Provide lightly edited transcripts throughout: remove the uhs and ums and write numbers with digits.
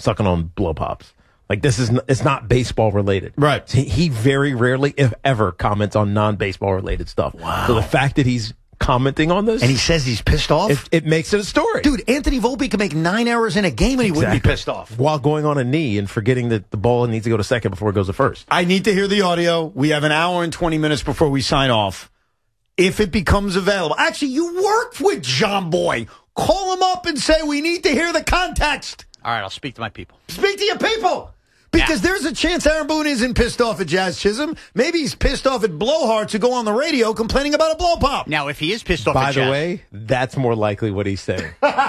sucking on blow pops. Like, it's not baseball related. Right. He very rarely, if ever, comments on non-baseball related stuff. Wow. So the fact that he's commenting on this. And he says he's pissed off? It makes it a story. Dude, Anthony Volpe could make 9 errors in a game and he wouldn't be pissed off. While going on a knee and forgetting that the ball needs to go to second before it goes to first. I need to hear the audio. We have an hour and 20 minutes before we sign off. If it becomes available. Actually, you work with John Boy. Call him up and say, we need to hear the context. All right, I'll speak to my people. Speak to your people. Because there's a chance Aaron Boone isn't pissed off at Jazz Chisholm. Maybe he's pissed off at blowhards who go on the radio complaining about a blow pop. Now, if he is pissed off By at Jazz. the way, that's more likely what he's saying.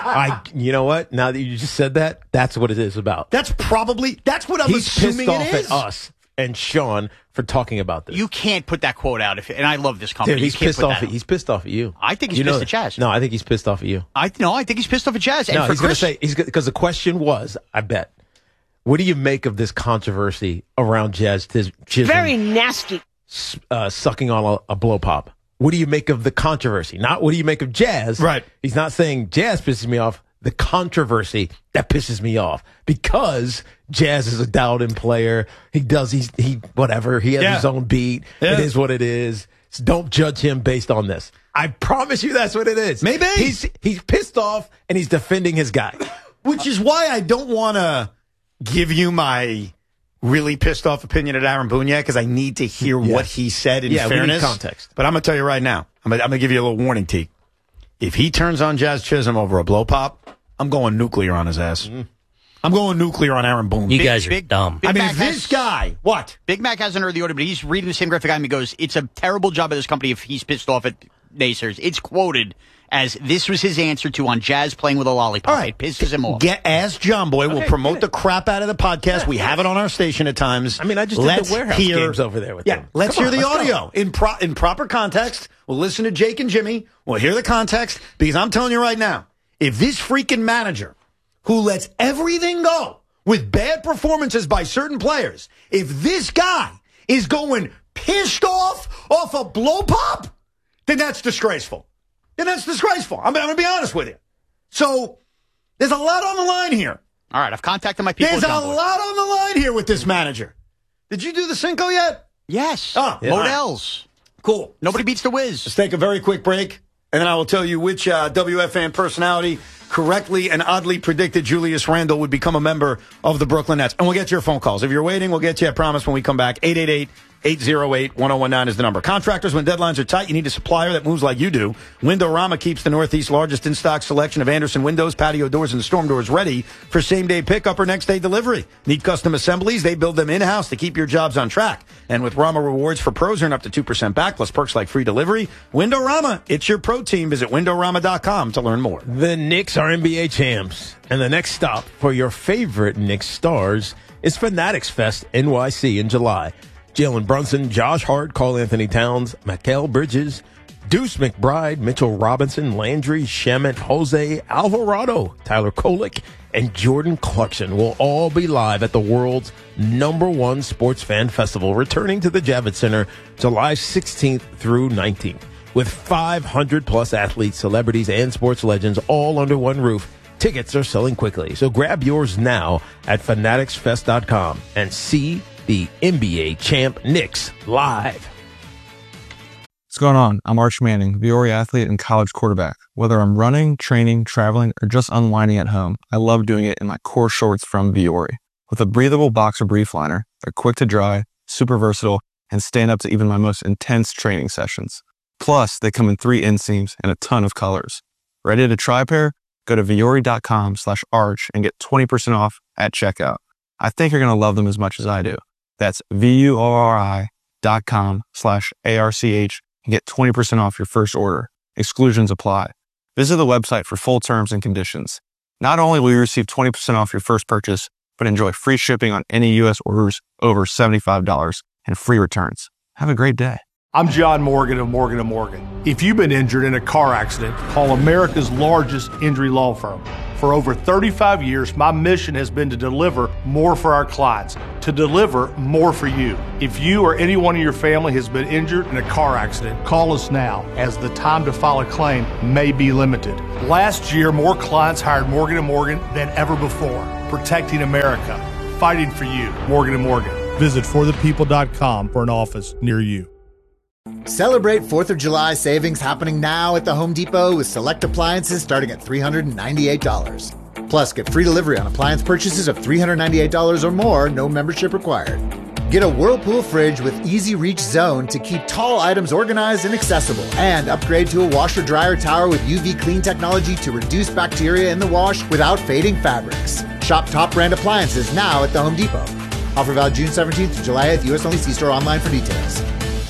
You know what? Now that you just said that, that's what it is about. That's what I'm He's assuming pissed off it is. at us and Sean for talking about this. You can't put that quote out. And I love this company. Dude, he's You can't pissed put off. that out. He's pissed off at you. I think he's pissed at Jazz. No, I think he's pissed off at you. I think he's pissed off at Jazz. And No, for he's going to Chris, say because the question was, I bet. What do you make of this controversy around Jazz Chisholm? Very nasty. Sucking on a blow pop. What do you make of the controversy? Not what do you make of Jazz? Right. He's not saying Jazz pisses me off. The controversy that pisses me off because Jazz is a dialed-in player. He whatever. He has his own beat. Yeah. It is what it is. So don't judge him based on this. I promise you that's what it is. Maybe. He's pissed off and he's defending his guy. Which is why I don't want to give you my really pissed off opinion at Aaron Boone yet, because I need to hear what he said in fairness. We need context. But I'm going to tell you right now, I'm going to give you a little warning, T. If he turns on Jazz Chisholm over a blow pop, I'm going nuclear on his ass. I'm going nuclear on Aaron Boone. You guys are dumb. Big Mac if this guy, what? Big Mac hasn't heard the audio, but he's reading the same graphic I'm. He goes, it's a terrible job of this company if he's pissed off at naysayers. It's quoted as this was his answer to on Jazz playing with a lollipop. All right. It pisses him off. Ask John Boy. We'll promote the crap out of the podcast. We have it on our station at times. I mean, I just did the warehouse games over there with them. Let's Come hear on, the let's audio in proper context. We'll listen to Jake and Jimmy. We'll hear the context because I'm telling you right now, if this freaking manager who lets everything go with bad performances by certain players, if this guy is going pissed off a blow pop, then that's disgraceful. I'm going to be honest with you. So there's a lot on the line here. All right, I've contacted my people. There's at a John Boy. lot on the line here with this manager. Did you do the Cinco yet? Yes. Oh, yeah. Models. Cool. Nobody beats the Wiz. Let's take a very quick break, and then I will tell you which WFAN personality correctly and oddly predicted Julius Randle would become a member of the Brooklyn Nets. And we'll get to your phone calls. If you're waiting, we'll get to you, I promise, when we come back. 888-808-1019 is the number. Contractors, when deadlines are tight, you need a supplier that moves like you do. Windorama keeps the Northeast's largest in-stock selection of Anderson windows, patio doors, and storm doors ready for same-day pickup or next-day delivery. Need custom assemblies? They build them in-house to keep your jobs on track. And with Rama Rewards for pros, earn up to 2% back, plus perks like free delivery. Windorama, it's your pro team. Visit Windorama.com to learn more. The Knicks are NBA champs, and the next stop for your favorite Knicks stars is Fanatics Fest NYC in July. Jalen Brunson, Josh Hart, Karl Anthony Towns, Mikal Bridges, Deuce McBride, Mitchell Robinson, Landry Shamet, Jose Alvarado, Tyler Kolek, and Jordan Clarkson will all be live at the world's #1 sports fan festival, returning to the Javits Center July 16th through 19th. With 500-plus athletes, celebrities, and sports legends all under one roof, tickets are selling quickly. So grab yours now at fanaticsfest.com and see the NBA champ Knicks live. What's going on? I'm Arch Manning, Viore athlete and college quarterback. Whether I'm running, training, traveling, or just unwinding at home, I love doing it in my core shorts from Viore. With a breathable boxer brief liner, they're quick to dry, super versatile, and stand up to even my most intense training sessions. Plus, they come in 3 inseams and a ton of colors. Ready to try a pair? Go to viore.com/arch and get 20% off at checkout. I think you're going to love them as much as I do. That's VUORI.com/ARCH and get 20% off your first order. Exclusions apply. Visit the website for full terms and conditions. Not only will you receive 20% off your first purchase, but enjoy free shipping on any U.S. orders over $75 and free returns. Have a great day. I'm John Morgan of Morgan & Morgan. If you've been injured in a car accident, call America's largest injury law firm, For over 35 years, my mission has been to deliver more for our clients, to deliver more for you. If you or anyone in your family has been injured in a car accident, call us now, as the time to file a claim may be limited. Last year, more clients hired Morgan & Morgan than ever before, protecting America, fighting for you. Morgan & Morgan. Visit forthepeople.com for an office near you. Celebrate 4th of July savings happening now at the Home Depot with select appliances starting at $398. Plus, get free delivery on appliance purchases of $398 or more, no membership required. Get a Whirlpool fridge with easy reach zone to keep tall items organized and accessible. And upgrade to a washer-dryer tower with UV clean technology to reduce bacteria in the wash without fading fabrics. Shop top brand appliances now at the Home Depot. Offer valid June 17th to July 8th. U.S. only. See store online for details.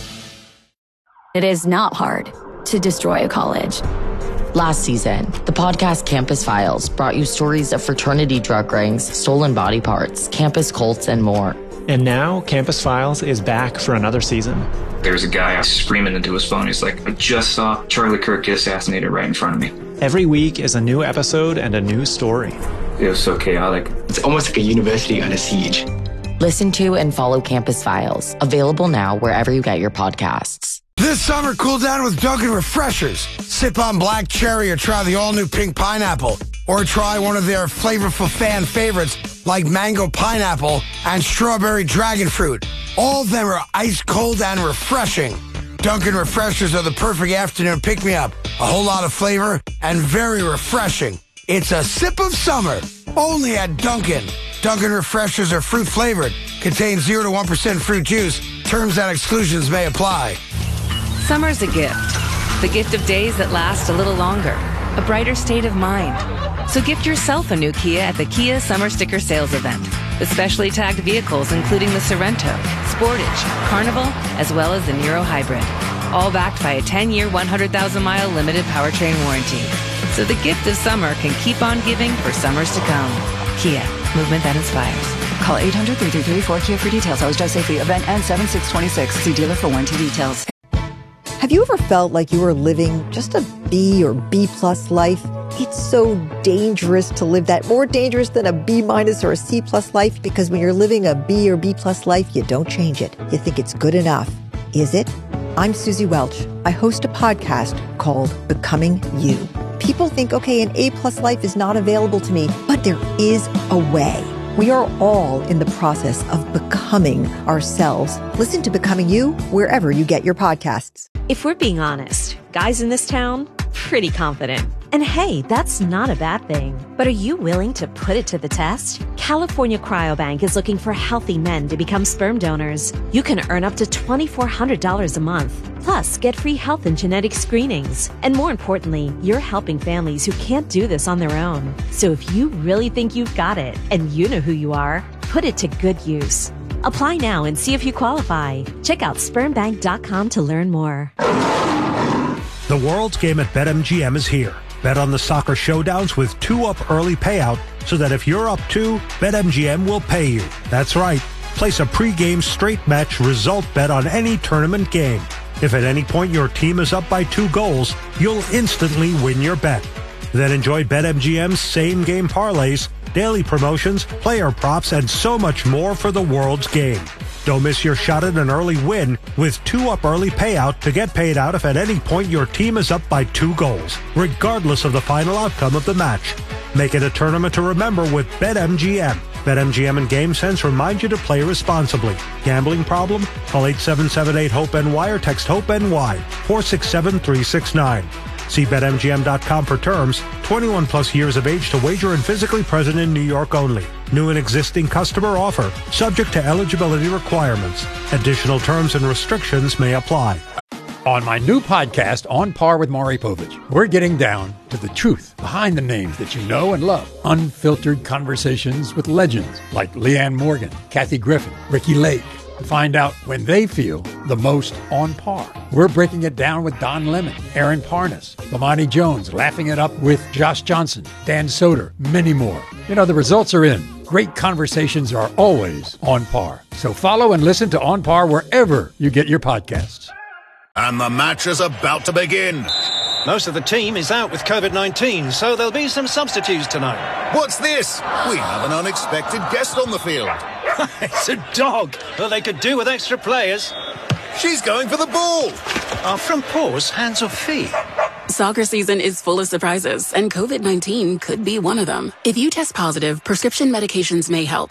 It is not hard to destroy a college. Last season, the podcast Campus Files brought you stories of fraternity drug rings, stolen body parts, campus cults, and more. And now, Campus Files is back for another season. There's a guy screaming into his phone. He's like, I just saw Charlie Kirk get assassinated right in front of me. Every week is a new episode and a new story. It was so chaotic. It's almost like a university on a siege. Listen to and follow Campus Files, available now wherever you get your podcasts. This summer, cool down with Dunkin' Refreshers. Sip on black cherry or try the all-new pink pineapple. Or try one of their flavorful fan favorites like mango pineapple and strawberry dragon fruit. All of them are ice cold and refreshing. Dunkin' Refreshers are the perfect afternoon pick-me-up. A whole lot of flavor and very refreshing. It's a sip of summer, only at Dunkin'. Dunkin' Refreshers are fruit-flavored, contain 0 to 1% fruit juice. Terms and exclusions may apply. Summer's a gift. The gift of days that last a little longer. A brighter state of mind. So gift yourself a new Kia at the Kia Summer Sticker Sales Event. With specially tagged vehicles including the Sorrento, Sportage, Carnival, as well as the Niro Hybrid. All backed by a 10-year, 100,000-mile limited powertrain warranty. So the gift of summer can keep on giving for summers to come. Kia, movement that inspires. Call 800-3334-KIA for details. Always drive safely. Event ends 7/6/26. See dealer for warranty details. Have you ever felt like you were living just a B or B+ life? It's so dangerous to live that, more dangerous than a B- or a C+ life, because when you're living a B or B+ life, you don't change it. You think it's good enough. Is it? I'm Susie Welch. I host a podcast called Becoming You. People think, okay, an A+ life is not available to me, but there is a way. We are all in the process of becoming ourselves. Listen to Becoming You wherever you get your podcasts. If we're being honest, guys in this town, pretty confident. And hey, that's not a bad thing. But are you willing to put it to the test? California Cryobank is looking for healthy men to become sperm donors. You can earn up to $2,400 a month. Plus, get free health and genetic screenings. And more importantly, you're helping families who can't do this on their own. So if you really think you've got it, and you know who you are, put it to good use. Apply now and see if you qualify. Check out spermbank.com to learn more. The World's Game at BetMGM is here. Bet on the soccer showdowns with 2-up early payout so that if you're up 2, BetMGM will pay you. That's right. Place a pre-game straight match result bet on any tournament game. If at any point your team is up by 2 goals, you'll instantly win your bet. Then enjoy BetMGM's same-game parlays, daily promotions, player props, and so much more for the World's Game. Don't miss your shot at an early win with 2-up early payout to get paid out if at any point your team is up by 2 goals, regardless of the final outcome of the match. Make it a tournament to remember with BetMGM. BetMGM and GameSense remind you to play responsibly. Gambling problem? Call 877-8-HOPE-NY or text HOPE-NY 467-369. See BetMGM.com for terms. 21 plus years of age to wager and physically present in New York only. New and existing customer offer. Subject to eligibility requirements. Additional terms and restrictions may apply. On my new podcast, On Par with Maury Povich, we're getting down to the truth behind the names that you know and love. Unfiltered conversations with legends like Leanne Morgan, Kathy Griffin, Ricky Lake. Find out when they feel the most on par. We're breaking it down with Don Lemon, Aaron Parnas, Lamani Jones, laughing it up with Josh Johnson, Dan Soder, many more. You know, the results are in. Great conversations are always on par. So follow and listen to On Par wherever you get your podcasts. And the match is about to begin. Most of the team is out with COVID-19, so there'll be some substitutes tonight. What's this? We have an unexpected guest on the field. It's a dog. Well, they could do with extra players. She's going for the ball. Are front paws hands or feet? Soccer season is full of surprises, and COVID-19 could be one of them. If you test positive, prescription medications may help.